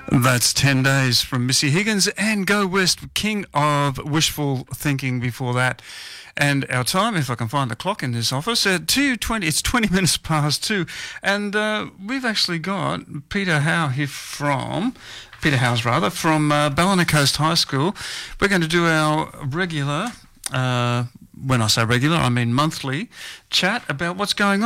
That's 10 Days from Missy Higgins and Go West, King of Wishful Thinking before that. And our time, if I can find the clock in this office, at 2:20, it's 20 minutes past 2. And we've actually got Peter Howes from Ballina Coast High School. We're going to do our regular, when I say regular, I mean monthly, chat about what's going on.